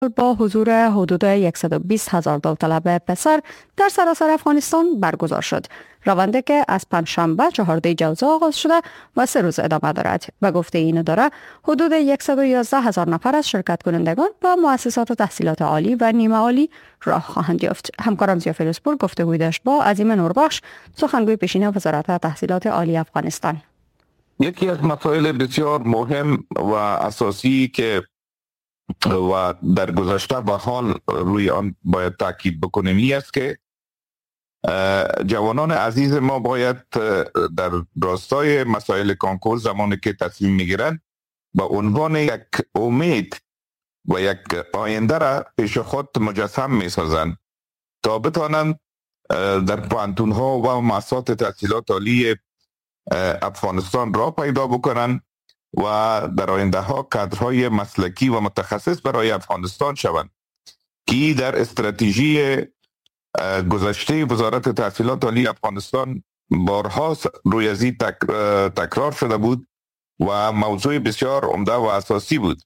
با حضور حدود 120,000 داوطلب پسر در سراسر افغانستان برگزار شد. رونده که از پنجشنبه 14 جوزا آغاز شده و 3 روز ادامه دارد و گفته این اداره حدود 111,000 نفر از شرکت کنندگان با مؤسسات تحصیلات عالی و نیمه عالی راه خواهند یافت. همکارم زیا فیروزپور گفتگوی داشت با عظیم نوربخش، سخنگوی پیشین وزارت تحصیلات عالی افغانستان. یکی از مسائل بسیار مهم و اساسی که و در گذشته و حال روی آن باید تاکید بکنیم این است که جوانان عزیز ما باید در راستای مسائل کنکور زمانی که تصمیم میگیرند با عنوان یک امید و یک آینده را پیش خود مجسم میسازند تا بتوانند در پوهنتون ها و مؤسسات تحصیلات عالی افغانستان را پیدا بکنند و در آینده ها کادرهای مسلکی و متخصص برای افغانستان شوند که در استراتژی گذشته وزارت تحصیلات عالی افغانستان بارها روی ازی تکرار شده بود و موضوع بسیار عمده و اساسی بود.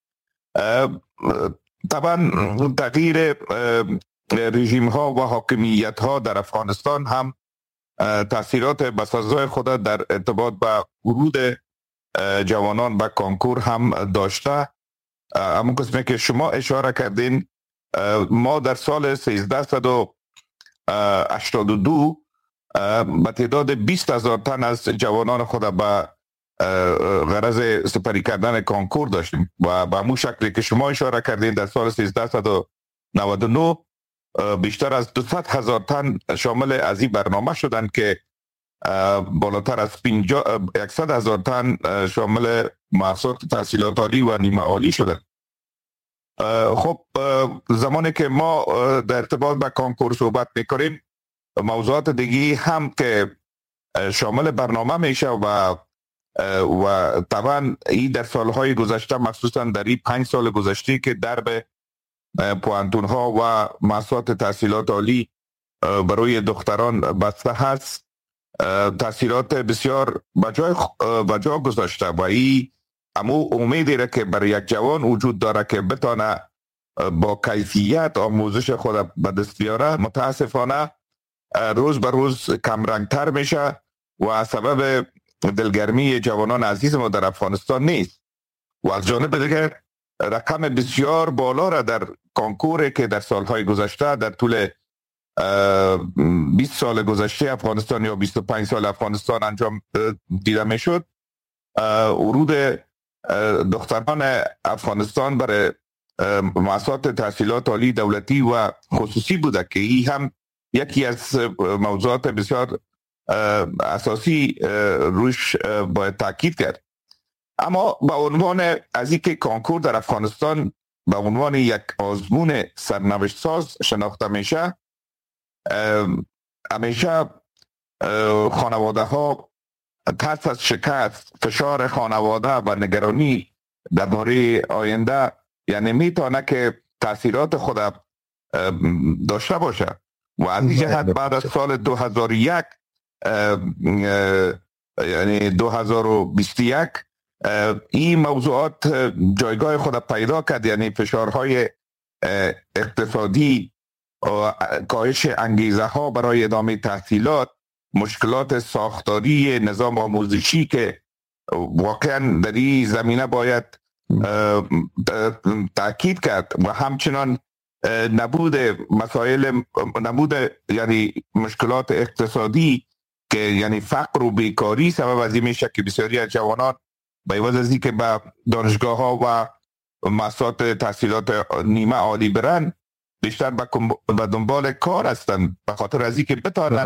طبعا تغییر رژیم ها و حاکمیت ها در افغانستان هم تاثیرات بسزای خود در ارتباط با ورود جوانان به کنکور هم داشته. همون قسمی که شما اشاره کردین، ما در سال 1382 به تعداد 20,000 تن از جوانان خود به غرض سپری کردن کنکور داشتیم و به همون شکلی که شما اشاره کردین در سال 1399 بیشتر از 200,000 تن شامل از این برنامه شدند که بالاتر از 100,000 تن شامل مؤسسات تحصیلات عالی و نیمه عالی شدند. خب زمانی که ما در ارتباط با کنکور صحبت میکنیم، موضوعات دیگی هم که شامل برنامه میشه و طبعا این در سالهای گذشته، مخصوصا در این 5 سال گذشته که درب پوهنتون ها و مؤسسات تحصیلات عالی برای دختران بسته هست، تاثیرات بسیار بجا گذاشته و این امو امیدی را که برای یک جوان وجود داره که بتانه با کیفیت آموزش خود به دست بیاره، متاسفانه روز به روز کمرنگتر میشه و سبب دلگرمی جوانان عزیز ما در افغانستان نیست. و از جانب دیگر رقم بسیار بالا را در کنکوری که در سالهای گذشته، در طول 20 سال گذشته افغانستان یا 25 سال افغانستان انجام دیده می شد، ورود دختران افغانستان برای مؤسسات تحصیلات عالی دولتی و خصوصی بوده که این هم یکی از موضوعات بسیار اساسی روش باید تاکید کرد. اما به عنوان از اینکه کنکور در افغانستان به عنوان یک آزمون سرنوشت ساز شناخته میشه، همیشه خانواده ها ترس از شکست، فشار خانواده و نگرانی درباره آینده یعنی میتونه که تاثیرات خود داشته باشه و از این جهت بعد از سال 2001 یعنی 2021 این موضوعات جایگاه خود پیدا کرد، یعنی فشارهای اقتصادی و کاهش انگیزه ها برای ادامه تحصیلات، مشکلات ساختاری نظام آموزشی که واقعا در این زمینه باید تاکید کرد و همچنان نبود یعنی مشکلات اقتصادی که یعنی فقر و بیکاری سبب از این میشه که بسیاری از جوانان به عوض از اینکه به دانشگاه ها و مؤسسات تحصیلات نیمه عالی برن، بیشتر به دنبال کار هستند به خاطر از اینکه بتوانند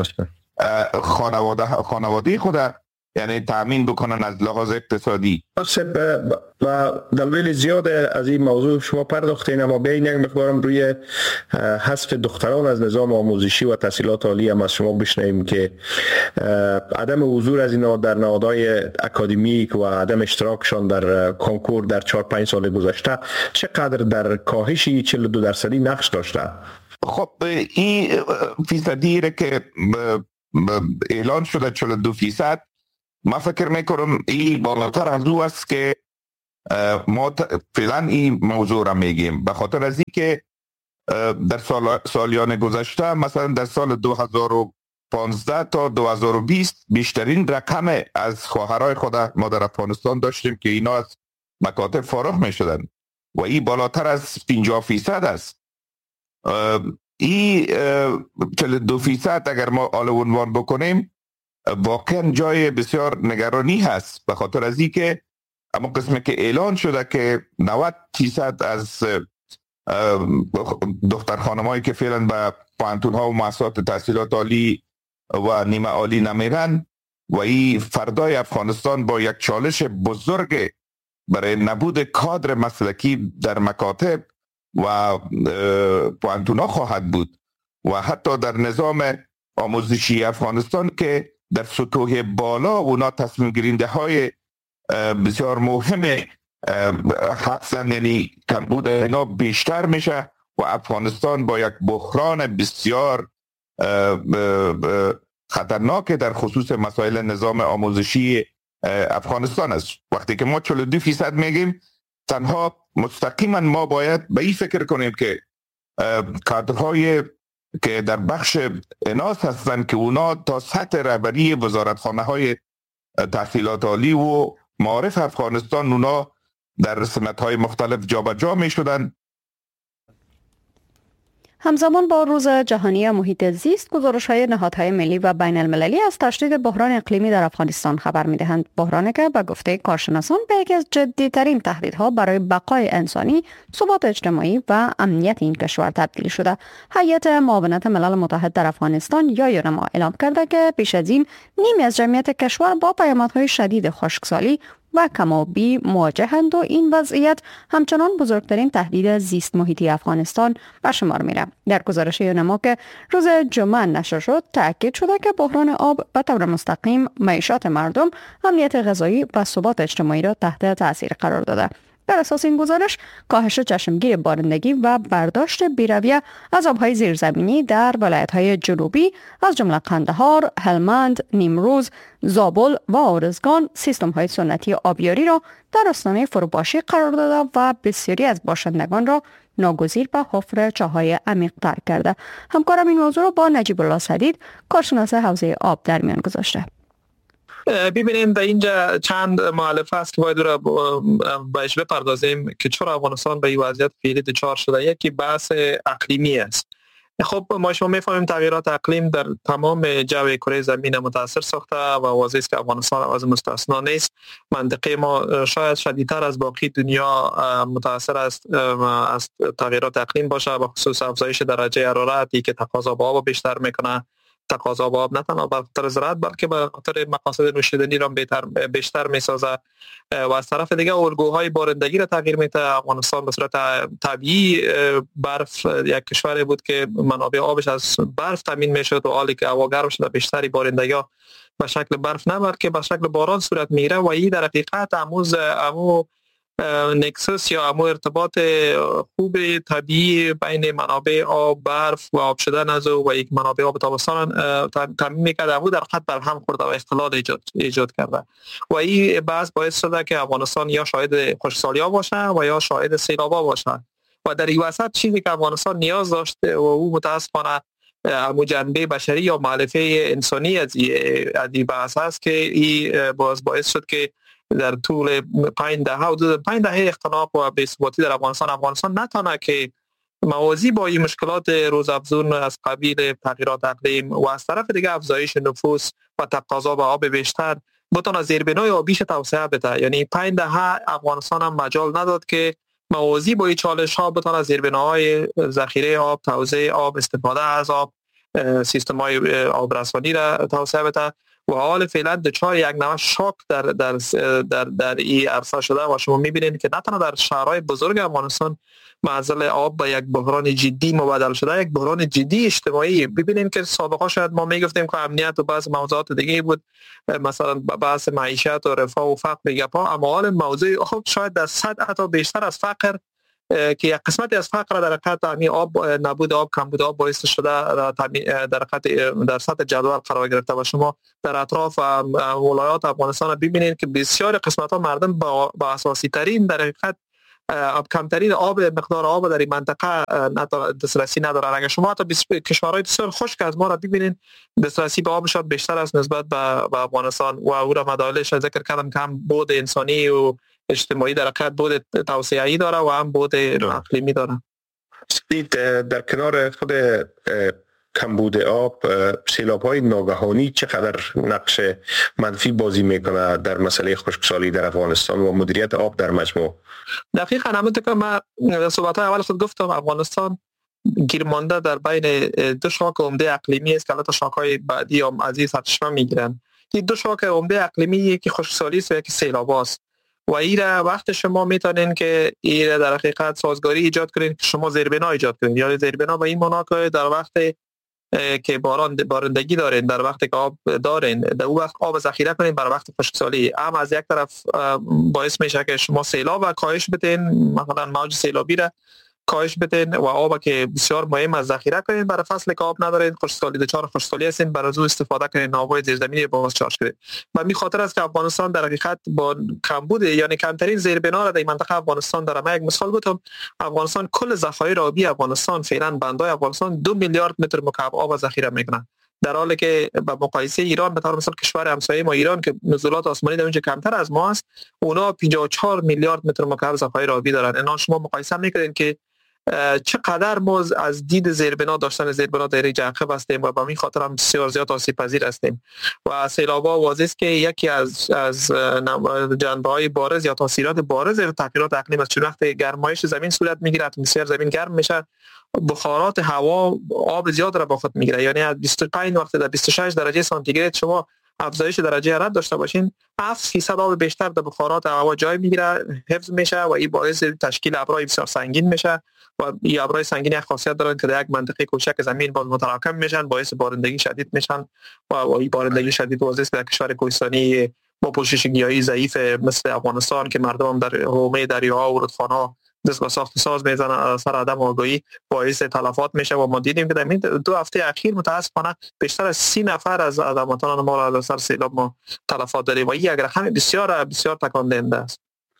خانواده خود یعنی تامین بکنن از لحاظ اقتصادی. و دلایل زیاد از این موضوع شما پرداختین، اما بیاین یک مقدارم روی حذف دختران از نظام آموزشی و تحصیلات عالی هم از شما بشنویم که عدم حضور از اینا در نهادهای اکادمیک و عدم اشتراکشان در کنکور در 4-5 سال گذشته چقدر در کاهش 42% نقش داشته؟ خب این فیصدی را که اعلان شده 42%، ما فکر میکنم این بالاتر از او است که ما فعلا این موضوع را میگیم به خاطر از اینکه در سالیان گذشته مثلا در سال 2015 تا 2020 بیشترین رقم از خواهرای خود ما در افغانستان داشتیم که اینا از مکاتب فارغ می شدن و این بالاتر از 50% است. این 42% اگر ما آل عنوان بکنیم واقعا جای بسیار نگرانی هست به خاطر از اینکه اما قسمی که اعلان شده که 90% از دختر خانمایی که فعلا به پوهنتون ها و مؤسسات تحصیلات عالی و نیمه عالی نمیرن و این فردای افغانستان با یک چالش بزرگ برای نبود کادر مسلکی در مکاتب و پوهنتون ها خواهد بود و حتی در نظام آموزشی افغانستان که در سطوح بالا اونا تصمیم گیرنده های بسیار مهم هستن، یعنی کمبود اینا بیشتر میشه و افغانستان با یک بحران بسیار خطرناک در خصوص مسائل نظام آموزشی افغانستان است. وقتی که ما 42% میگیم تنها مستقیما ما باید به این فکر کنیم که کادرهای که در بخش اناث هستند که اونا تا سطح رهبری وزارتخانه های تحصیلات عالی و معارف افغانستان اونا در سمت‌های مختلف جابجا می شدن. همزمان با روز جهانی محیط زیست، گزارش‌های نهادهای ملی و بین المللی از تشدید بحران اقلیمی در افغانستان خبر می‌دهند. بحرانی که به گفته کارشناسان به یکی از جدی‌ترین تهدیدها برای بقای انسانی، ثبات اجتماعی و امنیت این کشور تبدیل شده. هیئت معاونت ملل متحد در افغانستان یا یونما اعلام کرده که بیش از این نیمی از جمعیت کشور با پیامدهای شدید خشکسالی و کم‌وبی مواجهند و این وضعیت همچنان بزرگترین تهدید زیست محیطی افغانستان به شمار میره. در گزارش یونما که روز جمعه نشر شد تاکید شده که بحران آب به طور مستقیم معیشت مردم، امنیت غذایی و ثبات اجتماعی را تحت تاثیر قرار داده. در اساس این گزارش، کاهش چشمگیر بارندگی و برداشت بی‌رویه از آبهای زیرزمینی در ولایت‌های جنوبی از جمله قندهار، هلمند، نیمروز، زابل و ارزگان سیستم‌های سنتی آبیاری را در آستانه فروپاشی قرار داده و بسیاری از باشندگان را ناگزیر به حفر چاه‌های عمیق‌تر کرده. همکارم این موضوع را با نجیب الله سدید، کارشناس حوزه آب، در میان گذاشته. ببینیم در اینجا چند مؤلفه است که باید را بهش بپردازیم که چرا افغانستان به این وضعیت فعلی دچار شده. یکی بحث اقلیمی است. خب ما شما میفهمیم تغییرات اقلیم در تمام جو کره زمین متاثر ساخته و واضح است که افغانستان از مستثنا نیست. منطقه ما شاید شدیدتر از باقی دنیا متاثر است از تغییرات اقلیم باشه، به خصوص افزایش درجه حرارتی که تقاضا به آب بیشتر میکنه. تقاضا به آب نه تنها به خاطر زراعت بلکه به خاطر مقاصد نوشیدنی را بیشتر میسازه و از طرف دیگه الگوهای بارندگی را تغییر میده. افغانستان به صورت طبیعی برف یک کشوری بود که منابع آبش از برف تامین میشد و حالی که هوا گرم شده بیشتری بارندگی به شکل برف نه بلکه به شکل باران صورت میگیره و این در حقیقت امو نکسس یا امو ارتباط خوب طبیعی بین منابع آب، برف و آب شدن از و یک منابع آب تابستان تامین میکرده امو در حقیقت بر هم خورده و اختلال ایجاد کرده و این بحث باعث شده که افغانستان یا شاهد خشکسالی‌ها باشه و یا شاهد سیلاب‌ها باشه و در این وسط چیزی که افغانستان نیاز داشته و او متاسفانه امو جنبه بشری یا مؤلفه انسانی از این بحث است که این باعث شد که در طول 5 دهه اختناق و بی‌ثباتی در افغانستان نتونه که موازی با این مشکلات روزافزون از قبیل تغییرات اقلیم و از طرف دیگه افزایش نفوس و تقاضا به آب بیشتر بتونه زیربنای آبیش توسعه بده. یعنی 5 دهه افغانستان هم مجال نداد که موازی با این چالش ها بتونه زیربناهای ذخیره آب، توزیع آب، استفاده از آب، سیستم های آبرسانی را توسعه بده و حال فعلا دچار یک نوع شاک در این عرصه شده و شما میبینید که نه تنها در شهرهای بزرگ افغانستان معضل آب به یک بحران جدی مبادل شده، یک بحران جدی اجتماعی. ببینید که سابقا شاید ما میگفتیم که امنیت و بعض موضوعات دیگه بود، مثلا بحث معیشت و رفاه و فقر میگه، اما حال موضوع آب شاید در 100 حتی بیشتر از فقر که یک قسمتی از فقر در حقیقت همین آب، نبود آب، کمبود آب باعث شده در حقیقت در سطح جدول قرار گرفته و شما در اطراف ولایات افغانستان ببینید که بسیار قسمت ها مردم با اساسی ترین در حقیقت کمترین مقدار آب در این منطقه دسترسی ندارن. اگر شما حتی کشورهای بسیار خشک از ما را ببینید، دسترسی به آبشان بیشتر است نسبت به افغانستان و او را مدارش ذکر کردم که هم بود انسانی و اجتماعی در حقیقت بود توسعه‌ای داره و هم بود اقلیمی داره. در کنار خود کمبود آب، سیلاب‌های ناگهانی چقدر نقش منفی بازی میکنه در مسئله خشکسالی در افغانستان و مدیریت آب در مجموع؟ دقیقاً همونطور که من در صحبت‌های اول خود گفتم، افغانستان گیرمانده در بین دو شاخه عمده اقلیمی است که البته شاخه‌های بعدی هم از این سرچشمه میگیرن. این دو شاخه عمده اقلیمی، یکی خشکسالی است و یکی سیلاب است و ایره وقت شما میتونین که ایره در حقیقت سازگاری ایجاد کنین که شما زیربنا ایجاد کنین. یا زیربنا به این معنا که در وقت که بارندگی دارین، در وقت که آب دارین، در اون وقت آب ذخیره کنین برای وقت خشکسالی. هم از یک طرف باعث میشه که شما سیلاب و کاهش بدین، مثلا موج سیلابی را کاهش بدین و آب که بسیار مهم از ذخیره کنین برای فصل که آب ندارین، خشکسالی دچار خشکسالی هستین، برای از استفاده کنین، آبای زیرزمینی بازچارج کنین. و می خاطر است که افغانستان در حقیقت با کمبود یعنی کمترین زیربنا را در منطقه افغانستان داره. من یک مثال گفتم، افغانستان کل ذخایر آبی افغانستان فعلا بندای افغانستان 2 میلیارد متر مکعب آب ذخیره میکنه، در حالی که با مقایسه ایران به طور مثال کشور همسایه ما ایران که نزولات آسمانی در اونجا کمتر از ما است، اونا 54 میلیارد متر مکعب ذخایر آبی دارن. اینا شما مقایسه میکنین که چقدر ما از دید زیربنا داشتن زیربنا در عقب هستیم و به این خاطر هم بسیار زیاد آسیب پذیر هستیم. و سیلاب‌ها واضح است که یکی از جنبه‌های بارز یا تاثیرات بارز تغییرات اقلیم است. چون وقتی گرمایش زمین صورت میگیره، اتمسفر زمین گرم میشه، بخارات هوا آب زیاد را با خود میگیره. یعنی از 25 وقتی در 26 درجه سانتیگراد شما افزایش درجه حرارت داشته باشین، 7% آب بیشتر در بخارات هوا جای میگیره، حفظ میشه و این باعث تشکیل ابرهای بسیار سنگین میشه و این ابرهای سنگین یک خاصیت دارن که در یک منطقه کوچک زمین باز متراکم میشن، باعث بارندگی شدید میشن و این بارندگی شدید واضح است در کشور کوهستانی با پوشش گیاهی ضعیف مثل افغانستان که مردم هم در حومه دریاها و رودخانه‌ها دستگاه ساخت ساز میزنن، سر عدم آگاهی باعث تلفات میشه. و ما دیدیم که در این 2 هفته اخیر متاسفانه بیشتر از 30 نفر از وطنان ما را سر سیلاب ما تلفات داریم و این یک رقم بسیار بسیار تکان دهنده است.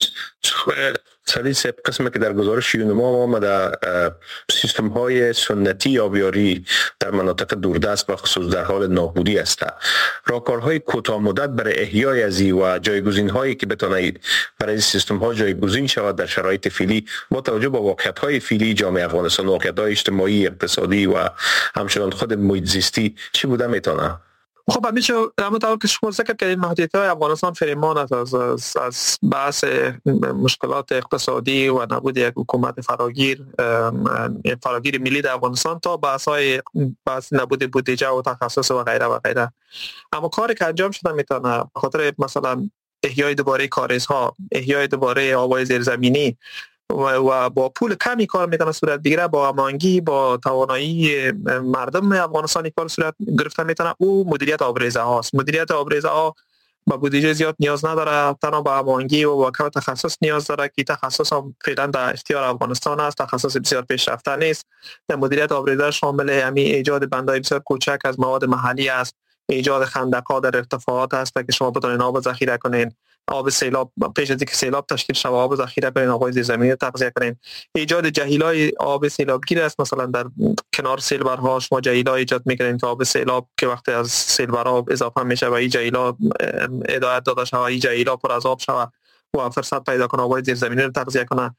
سلیس قسمی که در گزارش یونما آمده، سیستم های سنتی آبیاری در مناطق دوردست و خصوص در حال نابودی است. راهکارهای کوتاه مدت برای احیای از این و جایگزین هایی که بتونه برای این سیستم ها جایگزین شود در شرایط فعلی با توجه به واقعیت های فعلی جامعه افغانستان، واقعیت های اجتماعی، اقتصادی و همچنان خود محیط زیستی چی بوده میتونه؟ خب همیشه همونطور که شما ذکر کردید محدودیت‌های افغانستان فریمان است از بحث مشکلات اقتصادی و نبود یک حکومت فراگیر ملی در افغانستان تا بحث نبود بودجه و تخصص و غیره و غیره. اما کاری که انجام شده میتونه خاطر مثلا احیای دوباره کاریزها، احیای دوباره آب‌های زیرزمینی و با پول کمی کار میتونه صورت بگیره، با امانگی، با توانایی مردم افغانستانی کار صورت گرفته میتونه. او مدیریت آبریزه هاست. مدیریت آبریزه ها با بودجه زیاد نیاز نداره، تنها با امانگی و با کم تخصص نیاز داره که تخصص هم فعلا در اختیار افغانستان است، تخصص بسیار پیشرفته نیست. در مدیریت آبریزه شامل ایجاد بندهای بسیار کوچک از مواد محلی است، ایجاد خندق‌ها در ارتفاعات است که شما بتونین آب ذخیره کنین، آب سیلاب پیش از اینکه سیلاب تشکیل شود آب ذخیره کنین، آب‌های زیرزمینی تغذیه کنین. ایجاد جهیلای آب سیلابگیر است، مثلا در کنار سیلبرها شما جهیلا ایجاد میکنین که آب سیلاب که وقتی از سیلبرها اضافه میشه و این جهیلا هدایت داده شود، این جهیلا پر از آب شود و فرصت پیدا کنه آب‌های زیرزمینی رو تغذیه کنه.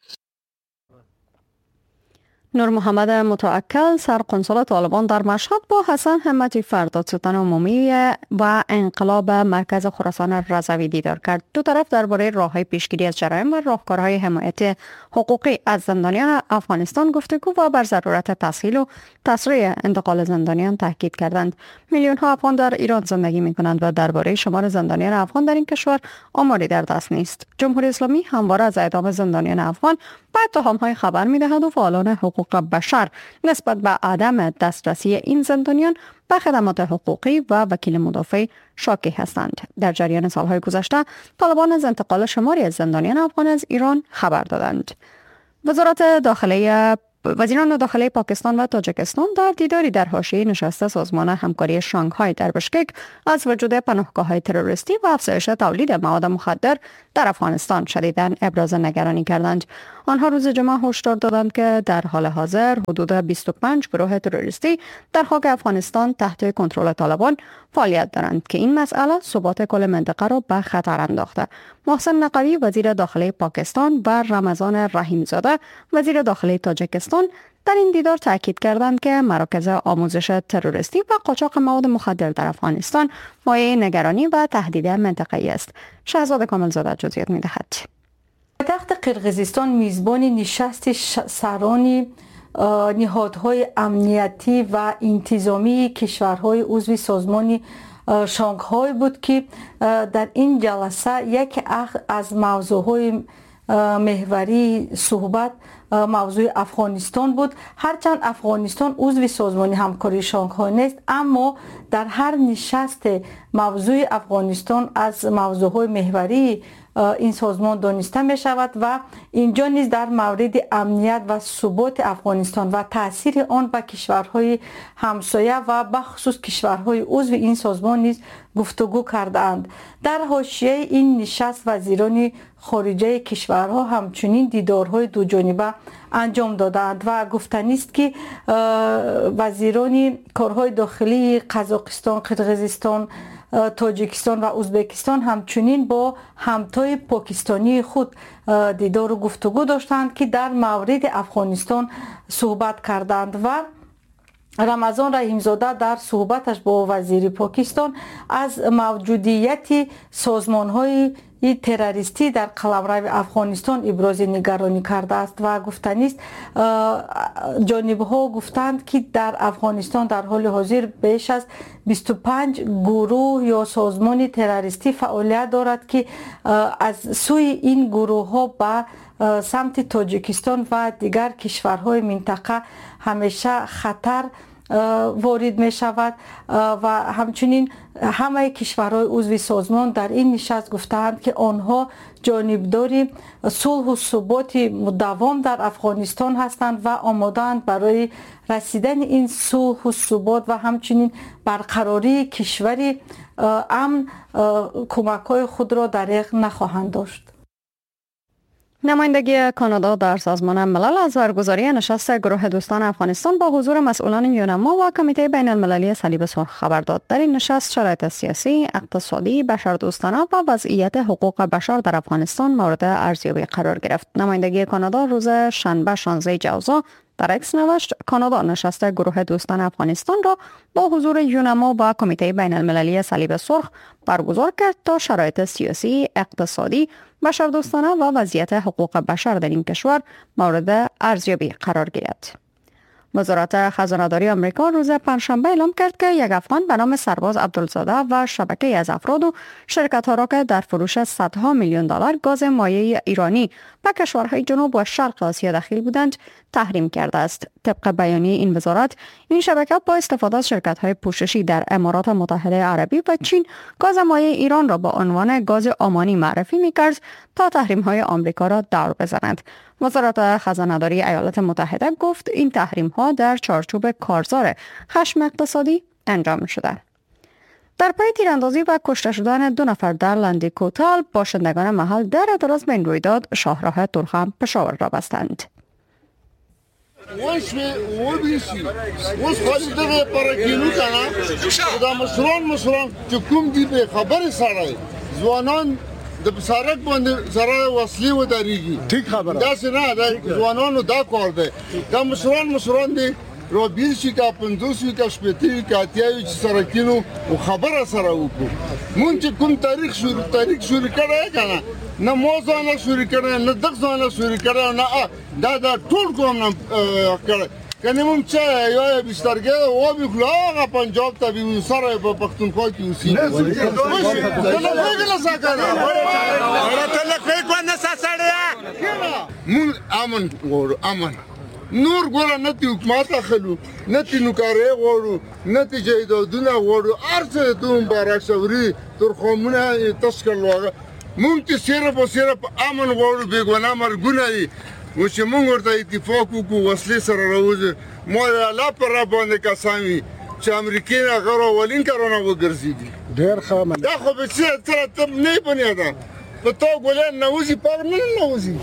نور محمد متوکل سرقنسول طالبان در مشهد با حسن همتی فرداد ستان عمومی و انقلاب مرکز خراسان رضوی دیدار کرد. دو طرف درباره راه‌های پیشگیری از جرایم و راهکارهای حمایت حقوقی از زندانیان افغانستان گفتگو و بر ضرورت تسهیل و تسریع انتقال زندانیان تاکید کردند. میلیون‌ها افغان در ایران زندگی می‌کنند و درباره شمار زندانیان افغان در این کشور آماری در دست نیست. جمهوری اسلامی همواره از اعدام زندانیان افغان با اتهام‌های خبر می‌دهد و فعالان حقوق بشر نسبت به عدم دسترسی این زندانیان به خدمات حقوقی و وکیل مدافع شاکی هستند. در جریان سالهای گذشته طالبان از انتقال شماری از زندانیان افغان از ایران خبر دادند. وزیران داخلی پاکستان و تاجیکستان در دیداری در حاشیه نشست سازمان همکاری شانگهای در بشکک از وجود پناهگاه‌های تروریستی و افزایش تولید مواد مخدر در افغانستان شدیداً ابراز نگرانی کردند. آنها روز جمعه هشدار دادند که در حال حاضر حدود 25 گروه تروریستی در خاک افغانستان تحت کنترل طالبان فعالیت دارند که این مسئله ثبات کل منطقه را به خطر انداخته. محسن نقوی وزیر داخلی پاکستان و رمضان رحیمزاده وزیر داخلی تاجیکستان در این دیدار تاکید کردند که مراکز آموزش تروریستی و قاچاق مواد مخدر در افغانستان مایه نگرانی و تهدید منطقه‌ای است. شهزاد کاملزاده جزئیات می‌دهد. پایتخت قرقیزستان میزبان نشست سران نهادهای امنیتی و انتظامی کشورهای عضو سازمان شانگهای بود که در این جلسه یک از موضوعهای محوری صحبت موضوع افغانستان بود. هرچند افغانستان عضو سازمان همکاری شانگهای نیست، اما در هر نشست موضوع افغانستان از موضوعهای محوری این سازمان دانسته می شود و اینجا نیز در مورد امنیت و ثبات افغانستان و تاثیر آن به کشورهای همسایه و به خصوص کشورهای عضو این سازمان نیز گفتگو کردند. در حاشیه این نشست وزیران خارجه کشورها همچنین دیدارهای دو جانبه انجام دادند و گفتنی است که وزیران کارهای داخلی قزاقستان، قرقیزستان، تاجیکستان و ازبکستان همچنین با همتای پاکستانی خود دیدار و گفتگو داشتند که در مورد افغانستان صحبت کردند و رمضان رحیمزاده در صحبتش با وزیر پاکستان از موجودیت سازمان‌های تروریستی در قلمرو افغانستان ابراز نگرانی کرده است و گفتنی است جانب‌ها گفتند که در افغانستان در حال حاضر بیش از 25 گروه یا سازمان تروریستی فعالیت دارد که از سوی این گروه‌ها به سمت تاجیکستان و دیگر کشورهای منطقه همیشه خطر وارد می شود و همچنین همه کشورهای عضو سازمان در این نشست گفتند که آنها جانبدار صلح و ثبات مداوم در افغانستان هستند و آماده‌اند برای رسیدن این صلح و ثبات و همچنین برقراری کشوری امن کمک‌های خود را دریغ نخواهند داشت. نمایندگی کانادا در سازمان ملل از برگزاری نشست گروه دوستان افغانستان با حضور مسئولان یونما و کمیته بین المللی صلیب سرخ خبر داد. در این نشست شرایط سیاسی، اقتصادی، بشردوستانه و وضعیت حقوق بشر در افغانستان مورد ارزیابی قرار گرفت. نمایندگی کانادا روز شنبه 16 جوزا در اکس نوشت کانادا نشست گروه دوستان افغانستان را با حضور یونما و کمیته بین المللی صلیب سرخ برگزار کرد تا شرایط سیاسی، اقتصادی، بشردوستانه و وضعیت حقوق بشر در این کشور مورد ارزیابی قرار گیرد. وزارت خزانه‌داری آمریکا روز پنجشنبه اعلام کرد که یک افغان به نام سرباز عبدالزاده و شبکه از افراد و شرکت‌ها را که در فروش صدها میلیون دلار گاز مایع ایرانی به کشورهای جنوب و شرق آسیا دخیل بودند تحریم کرده است. طبق بیانیه این وزارت، این شبکه با استفاده از شرکت‌های پوششی در امارات متحده عربی و چین گاز مایع ایران را با عنوان گاز عمانی معرفی می‌کرد تا تحریم‌های آمریکا را دور بزند. وزارت خزانه‌داری ایالات متحده گفت این تحریم‌ها در چارچوب کارزار خشم اقتصادی انجام شده. در پی تیراندازی و کشته شدن 2 نفر در لندی کوتال، باشندگان محل در اعتراض به این رویداد شاهراه تورخم پشاور را بستند. زوانان د بسارک باندې سره وسلې ودرېږي. ټیک خبره دا نه دا ځوانانو دا کار دی. دا مشران دي روبیل شي کا 50 کا شپېتي کا اتیاوي چې سره کینو او خبره سره وکړو. مونږ چې کوم تاریخ شروع کړی کنه نه موزانه شروع کړی نه دغه شروع کړی نه دا ټول کوم نه کړی کنه مونږ چې یو بسترګه او به خلاغه پنجاب ته به سره په پښتونخوا کې اوسې نه نه ساکره ورته نه کوي کو نه سړیا مون امن ګور امن نور ګور نه تی حکومت اخلو نه تی نوکارې غوړو نه تی جیدادونه غوړو ارڅه ته مبارک شوري تر قومونه تشکل وغه مونږ چې صرف امن غوړو بیګونه مرګونه و چې موږ ورته اتفاق وکړو وسلې سره راوځو ما الله پر را باندې قسم چې امریکای نه غیر اولین کارونه وګرځيدي ډېر ښه دا خو به څه ته نه بنیاده په تو ګولن نوزی پر نه نوزی.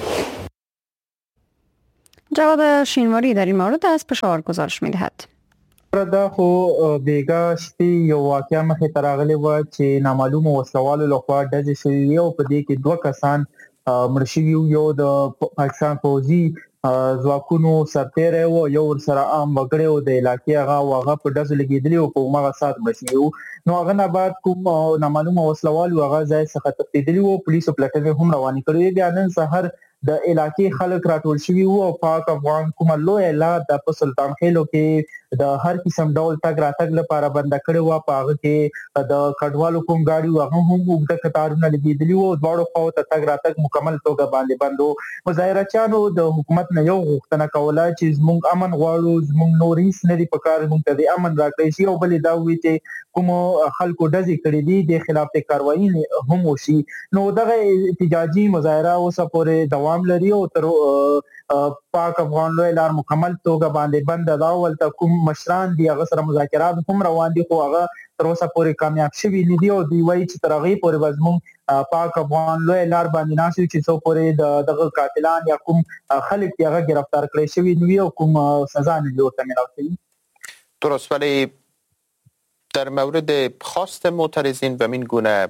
جواد شینواری در این مورد از پشاور گزارش می‌دهد. دا خو بیګا شپې یو واقعا مخې تراغلی و چې نامعلوم وسلوالو لخوا ډزې شوې او په دې کې دوه کسان مړ شوي یو د پاکستان پوځي ځواکونو سرتیری و یو ورسره عام وګړی و د علاقې هغه په ډزو لګېدلي و په هماغه ساعت مړ شوي وو. نو هغه نه بعد کوم نامعلومه وسلوال هغه ځای څخه تښتېدلي وو پولیسو پلټنې هم روانې کړې. بیا نن سهار د علاقې خلک راټول شوي وو او پاک افغان کومه لویه لار د په سلطان خېلو کې د هر قسم ډول تګ راتګ لپاره بنده کړې وه. په هغه کې د کډوالو کوم ګاډي وو هغه هم اوږده کتارونه لګېدلي وو. دواړو خواو ته تګ راتګ مکمل توګه باندې بند و. مظاهرچیانو د حکومت نه یو غوښتنه کوله چې زموږ امن غواړو زموږ نور هیڅ نه دي پکار موږ ته د امن راکړی شي او بلې دا ووایي چې کومو خلکو ډزې کړې دي د خلاف د کاروایي هم وشي. نو دغه احتجاجي مظاهره اوسه پورې دوام لري او تر پاک افغان لوی لار مکمل توګه باندې بند ده. ولته کوم مشران دي هغه سره مذاکرات هم روان دي خو هغه تر اوسه پورې کامیاب شوي نه دي او دوی وایي چې تر هغې پورې به زموږ پاک افغان لوی لار باندې ناست وي چې څو پورې دغه قاتلان یا کوم خلک دي هغه گرفتار کړی شوي نه وي او کوم سزا نه وي ورته میلاو شوي. درست، ولی در مورد خواست معترضین به این گونه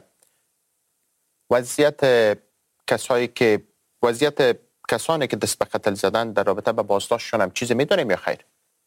وضعیت کسانی که دست به قتل زدن در رابطه با بازداشتشون هم چیزی میدونیم یا خیر؟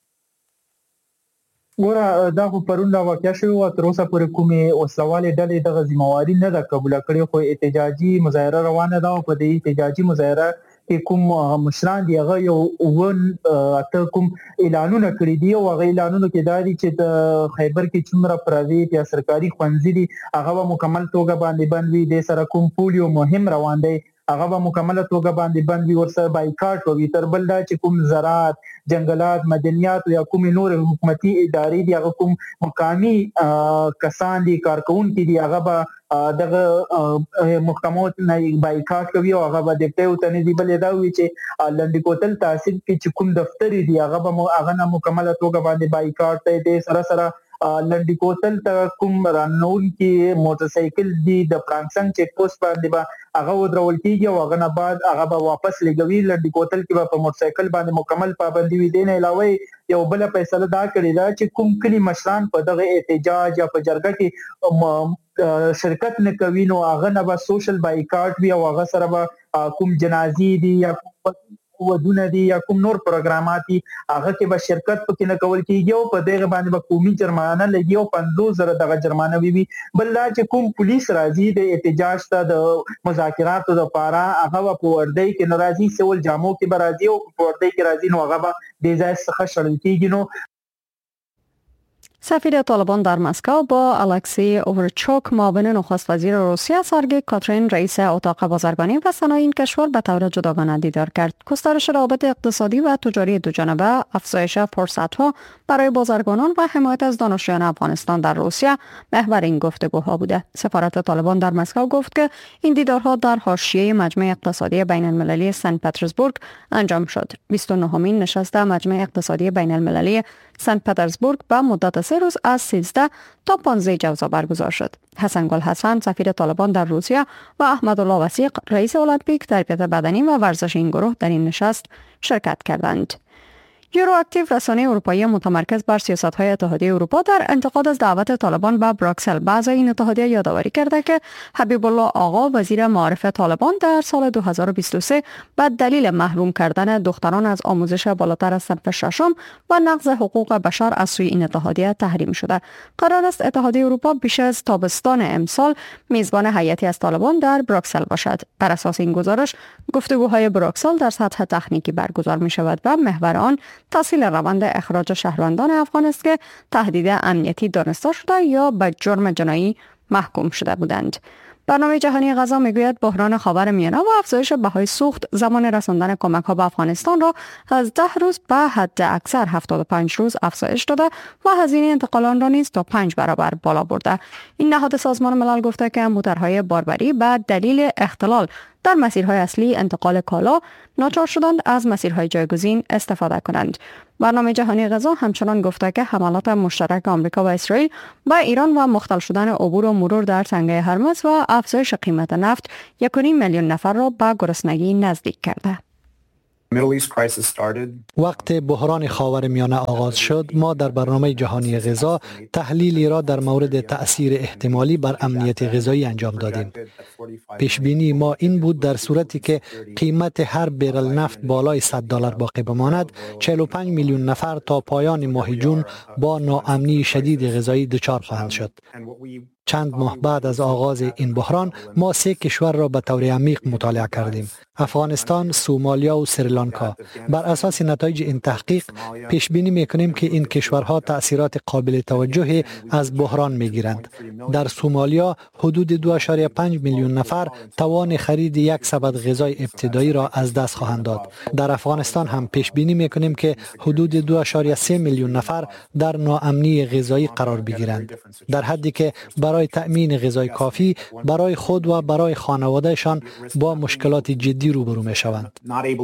ګوره دا خو پرون دا واقع شوی و تر اوسه پورې کومې وسلوالې ډلې دغه ذمہواري نه ده قبوله کړې خو احتجاجي مظاهره روانه ده او په دې احتجاجي مظاهره کې کوم مشران دي هغه یو اته کوم اعلانونه کړي دي او هغه اعلانونه کې دا دي چې د خیبر کې څومره پرایویټ یا سرکاري ښوونځي دي هغه به مکمل توګه باندې بند وي. د سره کوم پولیو مهم روان دی هغه به مکمل توګه باندې بند وي. ورسره بایکاټ وي. تر بل دا چې کوم زراعت جنگلات مدنیات یا کوم نور حکومتي ادارې دي هغه کوم مقامي کسان دي کارکونکي دي هغه به دغه محکمات نه بایکاټ کوي او هغه به د پټو تنې دی بل دا وی چې لنډی کوتل تحصیل کې چې کوم دفتر دي هغه نه مکمل توګه باندې بایکاټ دی. سره لنډی کوتل ته کوم رانول کې موټر سایکل دی د فرانکسن چیک پوسټ باندې به هغه ودرول کیږي او هغه نه بعد هغه به واپس لګوي. لنډی کوتل کې به په موټر سایکل باندې مکمل پابندي وي. دین علاوه یو بل فیصله دا کړی دا چې کوم کلی مشران په دغه احتجاج یا په جرګه کې شرکت نه کوي نو هغه نه به سوشل بایکاټ وي او هغه سره به کوم جنازي دي یا ودونه دي یا کوم نور پروګرامات دي هغه کې به شرکت پکې نه کول کیږي او په دغه باندې به قومي جرمانه لګي او 50,000 دغه جرمانه وي. بل دا چې کوم پولیس راځي د احتجاج ته د مذاکراتو لپاره هغه په وردی کې ناراضي سول جامو کې به راځي او په وردی کې راځي نو هغه به د ځای څخه شړل کیږي. نو سفیر طالبان در مسکو با الکسی اوورچوک معاون نخست وزیر روسیه سرگئی کاترین رئیس اتاق بازرگانی و صنایع این کشور به طور جداگانه دیدار کرد. گسترش روابط اقتصادی و تجاری دوجانبه، افزایش فرصت‌ها برای بازرگانان و حمایت از دانشجویان افغانستان در روسیه محور این گفتگوها بوده. سفارت طالبان در مسکو گفت که این دیدارها در حاشیه مجمع اقتصادی بین المللی سن پترزبورگ انجام شد. 29مین نشست مجمع اقتصادی بین المللی سن پترزبورگ به مدت 3 روز از 13 تا 15 جوزا برگزار شد. حسن گل حسن سفیر طالبان در روسیه و احمد الله وثیق رئیس المپیک تربیت بدنی و ورزش این گروه در این نشست شرکت کردند. یورواکتیو رسانه اروپایی متمرکز بر سیاست‌های اتحادیه اروپا در انتقاد از دعوت طالبان به بروکسل به اعضای این اتحادیه یادآوری کرده که حبیب الله آقا وزیر معارف طالبان در سال 2023 به دلیل محروم کردن دختران از آموزش بالاتر از صنف ششم و نقض حقوق بشر از سوی این اتحادیه تحریم شده. قرار است اتحادیه اروپا بیش از تابستان امسال میزبان هیئتی از طالبان در بروکسل باشد. بر اساس این گزارش گفتگوهای بروکسل در سطح تکنیکی برگزار می شود و محور آن تسهیل روند اخراج شهروندان افغان است که تهدید امنیتی دانسته شده یا به جرم جنایی محکوم شده بودند. برنامه جهانی غذا میگوید بحران خاورمیانه و افزایش بهای سوخت زمان رساندن کمک‌ها به افغانستان را از 10 روز به حد اکثر 75 روز افزایش داده و هزینه انتقال آن را نیز تا 5 برابر بالا برده. این نهاد سازمان ملل گفته که موتورهای باربری به دلیل اختلال در مسیرهای اصلی انتقال کالا ناچار شدند از مسیرهای جایگزین استفاده کنند. برنامه جهانی غذا همچنان گفته که حملات مشترک آمریکا و اسرائیل به ایران و مختل شدن عبور و مرور در تنگه هرمز و افزایش قیمت نفت 1.5 میلیون نفر را به گرسنگی نزدیک کرده. وقت بحران خاورمیانه آغاز شد، ما در برنامه جهانی غذا تحلیلی را در مورد تأثیر احتمالی بر امنیت غذایی انجام دادیم. پیش بینی ما این بود در صورتی که قیمت هر برل نفت بالای $100 باقی بماند، 45 میلیون نفر تا پایان ماه جون با ناامنی شدید غذایی دچار خواهند شد. چند ماه بعد از آغاز این بحران، ما 3 کشور را به طور عمیق مطالعه کردیم: افغانستان، سومالیا و سریلانکا. بر اساس نتایج این تحقیق پیش بینی می‌کنیم که این کشورها تأثیرات قابل توجهی از بحران می‌گیرند. در سومالیا حدود 2.5 میلیون نفر توان خرید یک سبد غذای ابتدایی را از دست خواهند داد. در افغانستان هم پیش بینی می‌کنیم که حدود 2.3 میلیون نفر در ناامنی غذایی قرار بگیرند، در حدی که برای تأمین غذای کافی برای خود و برای خانوادهشان با مشکلات جدی روبرو می شوند.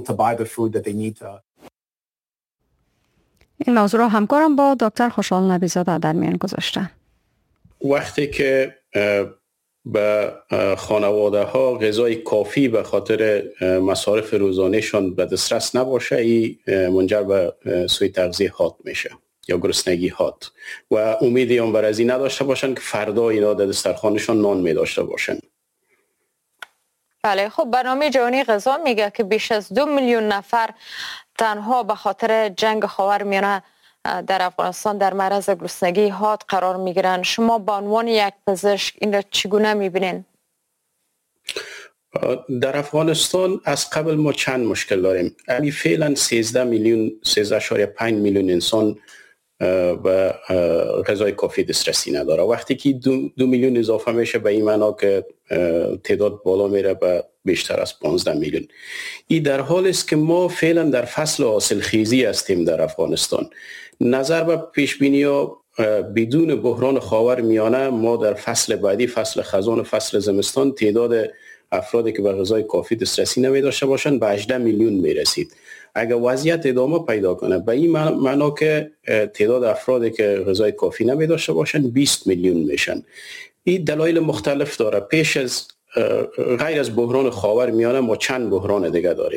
این موضوع را همکارم با دکتر خوشحال نبی‌زاده در میان گذاشتن. وقتی که به خانواده ها غذای کافی به خاطر مصارف روزانهشان به دسترس نباشه، این منجر به سوء تغذیه حاد میشه یا گرسنگی حاد و امیدی هم بر از این نداشته باشن که فردا اینا در دسترخوانشان نان می داشته باشن. بله، خب برنامه جهانی غذا میگه که بیش از 2 میلیون نفر تنها به خاطر جنگ خاورمیانه در افغانستان در معرض گرسنگی حاد قرار میگیرن. شما به عنوان یک پزشک این را چگونه میبینین؟ در افغانستان از قبل ما چند مشکل داریم. فعلا 13.5 میلیون انسان به غذای کافی دسترسی نداره. وقتی که 2 میلیون اضافه میشه به این معنا که تعداد بالا میره به بیشتر از 15 میلیون. این در حالی است که ما فعلا در فصل حاصلخیزی هستیم در افغانستان. نظر به پیش بینی ها بدون بحران خاورمیانه ما در فصل بعدی، فصل خزان و فصل زمستان، تعداد افرادی که به غذای کافی دسترسی نمی داشته باشند به 18 میلیون میرسید. اگر وضعیت ادامه پیدا کنه به این معنا که تعداد افرادی که غذای کافی نمی داشته باشند 20 میلیون میشن. این دلایل مختلف داره. پیش از غیر از بحران خاورمیانه ما چند بحران دیگه داریم.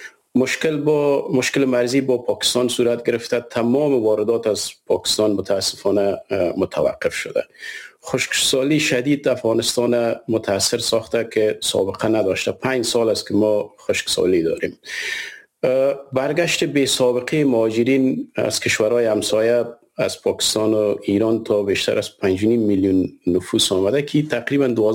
مشکل مرزی با پاکستان صورت گرفته. تمام واردات از پاکستان متاسفانه متوقف شده. خشکسالی شدید افغانستان متاثر ساخته که سابقه نداشته. 5 سال است که ما خشکسالی داریم. برگشت بی سابقه مهاجرین از کشورهای همسایه از پاکستان و ایران تا بیشتر از 5.5 میلیون نفوس آمده که تقریبا